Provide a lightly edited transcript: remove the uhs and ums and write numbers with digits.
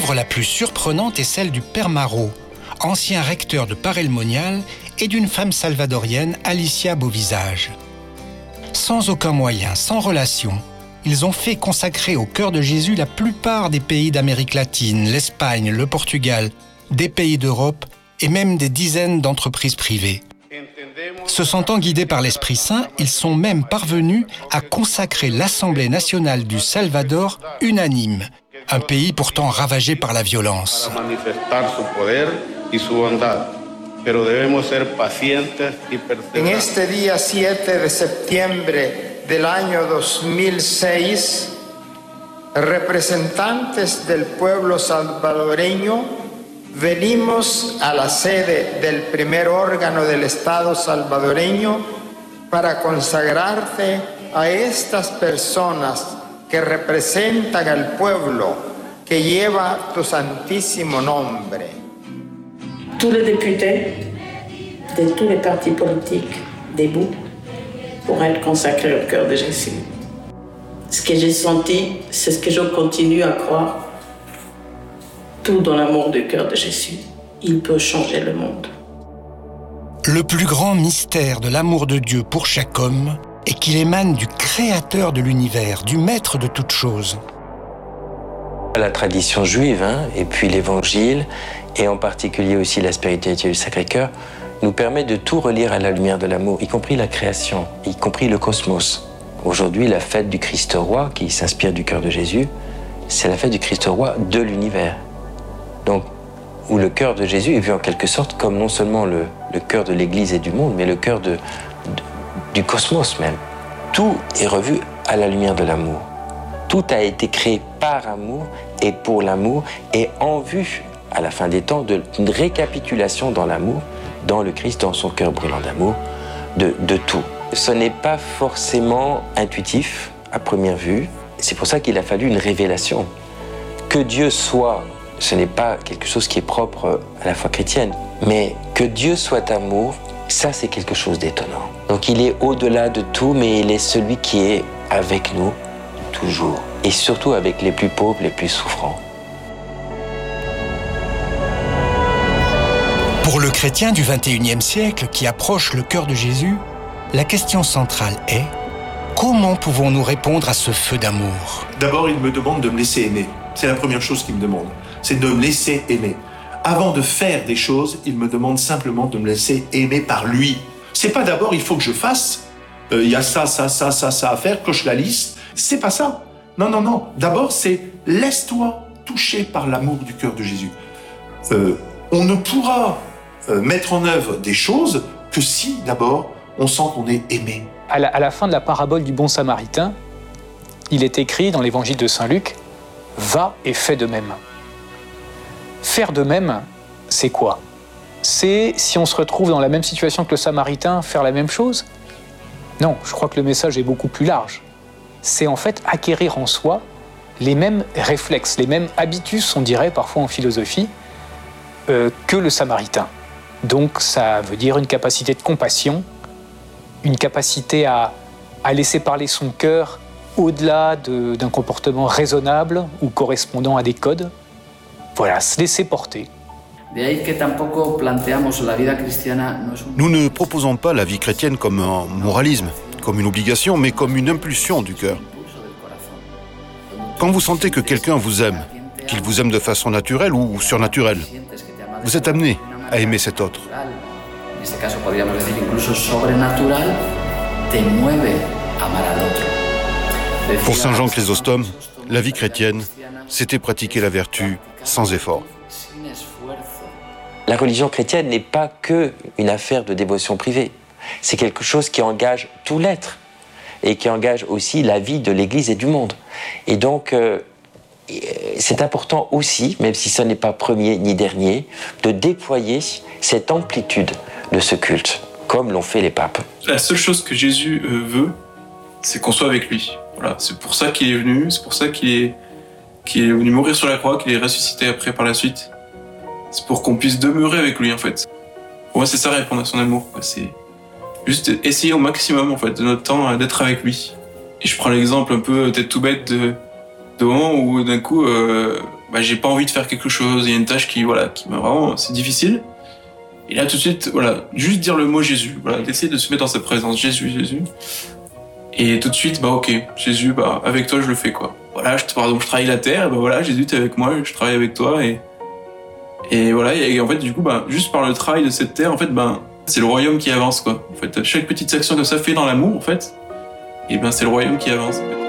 l'œuvre la plus surprenante est celle du père Marot, ancien recteur de Paray-le-Monial, et d'une femme salvadorienne, Alicia Beauvisage. Sans aucun moyen, sans relation, ils ont fait consacrer au cœur de Jésus la plupart des pays d'Amérique latine, l'Espagne, le Portugal, des pays d'Europe et même des dizaines d'entreprises privées. Se sentant guidés par l'Esprit Saint, ils sont même parvenus à consacrer l'Assemblée nationale du Salvador unanime, un pays pourtant ravagé par la violence. En este día 7 de septiembre del año 2006, representantes del pueblo salvadoreño, venimos a la sede del primer órgano del Estado salvadoreño para consagrarte a estas personas que representan al pueblo que lleva tu santísimo nombre. Tous les députés de tous les partis politiques debout pour être consacrés au cœur de Jésus. Ce que j'ai senti, c'est ce que je continue à croire. Tout dans l'amour du cœur de Jésus, il peut changer le monde. Le plus grand mystère de l'amour de Dieu pour chaque homme est qu'il émane du Créateur de l'univers, du Maître de toutes choses. La tradition juive, et puis l'Évangile, et en particulier aussi la spiritualité du Sacré-Cœur, nous permet de tout relire à la lumière de l'amour, y compris la création, y compris le cosmos. Aujourd'hui, la fête du Christ roi, qui s'inspire du cœur de Jésus, c'est la fête du Christ roi de l'univers. Donc, où le cœur de Jésus est vu en quelque sorte comme non seulement le cœur de l'Église et du monde, mais le cœur du cosmos même. Tout est revu à la lumière de l'amour. Tout a été créé par amour et pour l'amour et en vue, à la fin des temps, d'une récapitulation dans l'amour, dans le Christ, dans son cœur brûlant d'amour, de tout. Ce n'est pas forcément intuitif à première vue. C'est pour ça qu'il a fallu une révélation. Que Dieu soit, ce n'est pas quelque chose qui est propre à la foi chrétienne, mais que Dieu soit amour, ça c'est quelque chose d'étonnant. Donc il est au-delà de tout, mais il est celui qui est avec nous toujours, et surtout avec les plus pauvres, les plus souffrants. Pour le chrétien du XXIe siècle qui approche le cœur de Jésus, la question centrale est: comment pouvons-nous répondre à ce feu d'amour? D'abord, il me demande de me laisser aimer. C'est la première chose qu'il me demande. C'est de me laisser aimer. Avant de faire des choses, il me demande simplement de me laisser aimer par lui. C'est pas d'abord, il faut que je fasse. Il y a ça à faire, coche la liste. C'est pas ça. Non. D'abord, c'est laisse-toi toucher par l'amour du cœur de Jésus. On ne pourra mettre en œuvre des choses que si, d'abord, on sent qu'on est aimé. À la fin de la parabole du bon samaritain, il est écrit dans l'évangile de Saint Luc: « Va et fais de même ». Faire de même, c'est quoi? C'est, si on se retrouve dans la même situation que le samaritain, faire la même chose? Non, je crois que le message est beaucoup plus large. C'est en fait acquérir en soi les mêmes réflexes, les mêmes habitus, on dirait parfois en philosophie, que le samaritain. Donc ça veut dire une capacité de compassion, une capacité à laisser parler son cœur au-delà d'un comportement raisonnable ou correspondant à des codes. Voilà, se laisser porter. Nous ne proposons pas la vie chrétienne comme un moralisme, comme une obligation, mais comme une impulsion du cœur. Quand vous sentez que quelqu'un vous aime, qu'il vous aime de façon naturelle ou surnaturelle, vous êtes amené à aimer cet autre. Pour Saint Jean Chrysostome, la vie chrétienne, c'était pratiquer la vertu sans effort. La religion chrétienne n'est pas qu'une affaire de dévotion privée. C'est quelque chose qui engage tout l'être et qui engage aussi la vie de l'Église et du monde. Et donc, c'est important aussi, même si ce n'est pas premier ni dernier, de déployer cette amplitude de ce culte, comme l'ont fait les papes. La seule chose que Jésus veut, c'est qu'on soit avec lui. Voilà, c'est pour ça qu'il est venu, c'est pour ça qu'il est venu mourir sur la croix, qu'il est ressuscité après par la suite. C'est pour qu'on puisse demeurer avec lui, en fait. Pour moi, c'est ça, répondre à son amour. C'est juste essayer au maximum, en fait, de notre temps d'être avec lui. Et je prends l'exemple un peu, peut-être tout bête, de moment où, d'un coup, j'ai pas envie de faire quelque chose, il y a une tâche qui m'a vraiment, c'est difficile. Et là tout de suite, voilà, juste dire le mot Jésus, voilà, d'essayer de se mettre dans sa présence, Jésus. Et tout de suite, ok, Jésus, avec toi je le fais quoi. Voilà, je travaille la terre, voilà, Jésus t'es avec moi, je travaille avec toi et voilà, et en fait du coup, juste par le travail de cette terre, en fait, c'est le royaume qui avance quoi. En fait, chaque petite action que ça fait dans l'amour, en fait, et c'est le royaume qui avance. En fait.